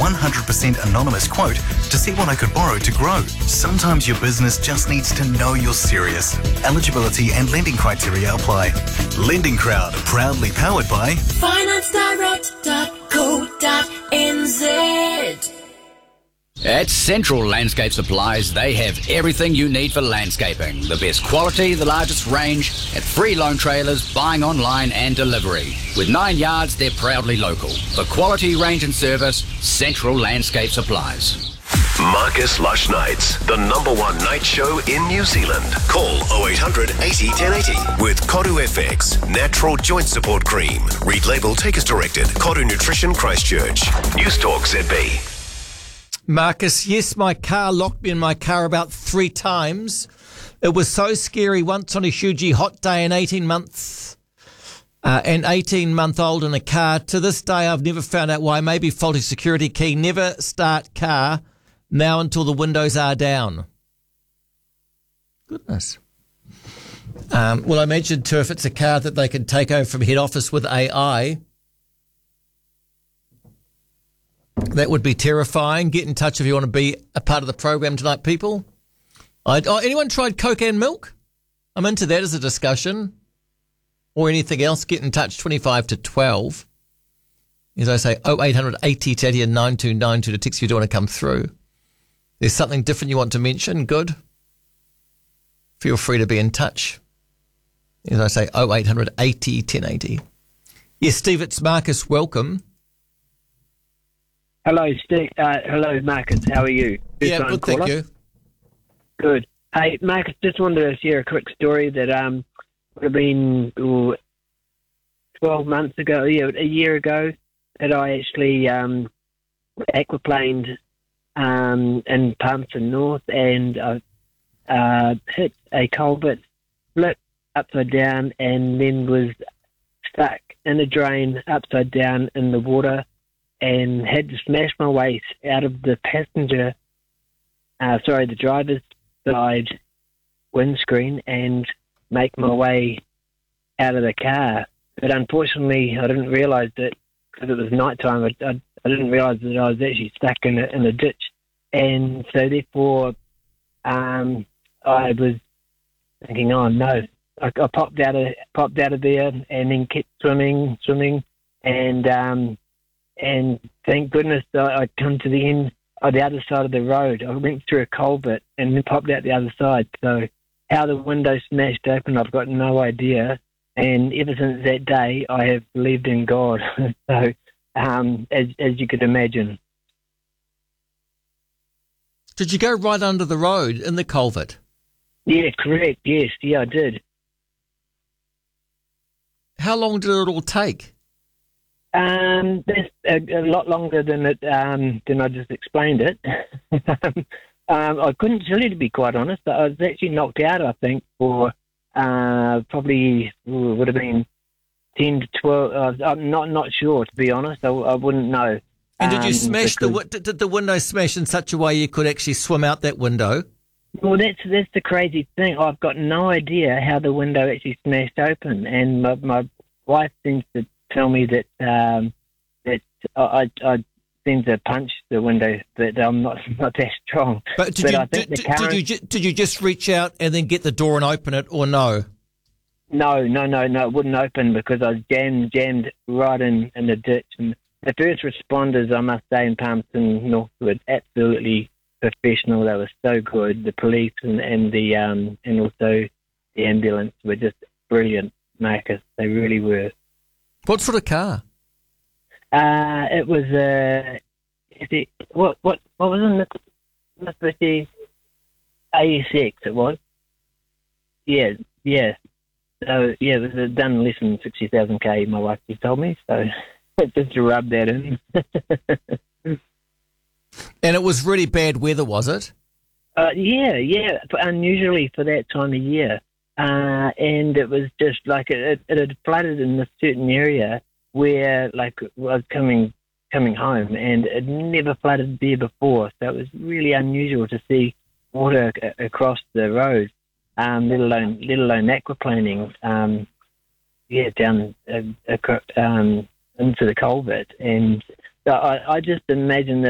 100% anonymous quote to see what I could borrow to grow. Sometimes your business just needs to know you're serious. Eligibility and lending criteria apply. Lending Crowd, proudly powered by FinanceDirect.co.nz. At Central Landscape Supplies, they have everything you need for landscaping. The best quality, the largest range, at free loan trailers, buying online and delivery. With 9 yards, they're proudly local. For quality, range and service, Central Landscape Supplies. Marcus Lush Nights, the #1 night show in New Zealand. Call 0800 80 1080 with Koru FX, natural joint support cream. Read label, take as directed. Koru Nutrition Christchurch. News Talk ZB. Marcus, yes, my car locked me in my car about 3 times. It was so scary once on a hugely hot day, an 18-month-old in a car. To this day, I've never found out why. Maybe faulty security key. Never start car now until the windows are down. Goodness. Well, I mentioned too, if it's a car that they can take over from head office with AI, that would be terrifying. Get in touch if you want to be a part of the program tonight, people. Anyone tried Coke and milk? I'm into that as a discussion. Or anything else, get in touch 25 to 12. As I say, 0800 80 1080 and 9292 to text if you do want to come through. There's something different you want to mention, good. Feel free to be in touch. As I say, 0800 80 1080. Yes, Steve, it's Marcus. Welcome. Hello, Steve. Hello, Marcus. How are you? Yeah, good, thank you. Good. Hey, Marcus, just wanted to share a quick story that would have been 12 months ago, a year ago, that I actually aquaplaned in Palmerston North, and I hit a culvert, flipped upside down, and then was stuck in a drain upside down in the water, and had to smash my way out of the the driver's side windscreen and make my way out of the car. But unfortunately, I didn't realise that, because it was night time, I didn't realise that I was actually stuck in a ditch. And so therefore, I was thinking, oh no. I popped out of there and then kept swimming, and thank goodness I'd come to the end of the other side of the road. I went through a culvert and then popped out the other side. So how the window smashed open, I've got no idea. And ever since that day, I have believed in God. So as you could imagine. Did you go right under the road in the culvert? Yeah, correct. Yes, yeah, I did. How long did it all take? That's a lot longer than I just explained it. I couldn't tell you, to be quite honest. I was actually knocked out, I think, for probably would have been 10 to 12. I'm not sure, to be honest. I wouldn't know. And did you smash did the window smash in such a way you could actually swim out that window? Well, that's the crazy thing. I've got no idea how the window actually smashed open, and my wife seems to tell me that I seem to punch the window, but I'm not that strong. But did you just reach out and then get the door and open it, or no? No, it wouldn't open because I was jammed right in the ditch. And the first responders, I must say, in Palmerston North were absolutely professional. They were so good. The police and the and also the ambulance were just brilliant, Marcus. They really were. What sort of car? It was what was it? Mitsubishi ASX. It was. Yeah. So yeah, it was done less than 60,000 k. My wife just told me, so just to rub that in. And it was really bad weather, was it? Yeah, unusually for that time of year. And it was just like it had flooded in this certain area where, like, I was coming home, and it never flooded there before. So it was really unusual to see water across the road, let alone aquaplaning. Down into the culvert, and so I just imagine that